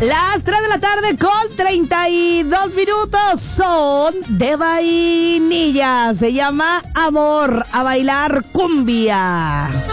Las 3 de la tarde con 32 minutos son de vainilla. Se llama Amor, a bailar cumbia.